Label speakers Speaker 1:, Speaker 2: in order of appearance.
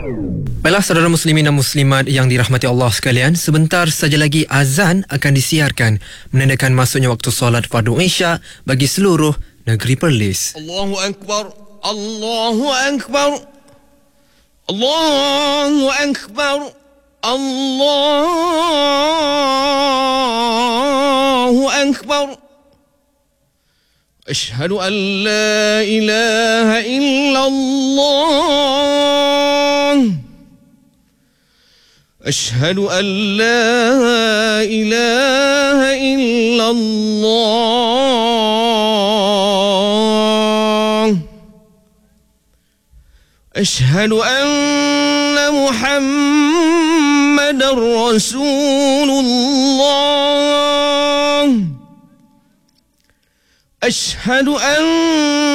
Speaker 1: Baiklah saudara muslimin dan muslimat yang dirahmati Allah sekalian, sebentar saja lagi azan akan disiarkan menandakan masuknya waktu solat fardu Isya bagi seluruh negeri Perlis.
Speaker 2: Allahu Akbar, Allahu Akbar, Allahu Akbar, Allahu Akbar. Ashhadu an la ilaha illallah. Ashhadu an la ilaha illallah. Ashhadu anna Muhammadar Rasulullah. أشهد أن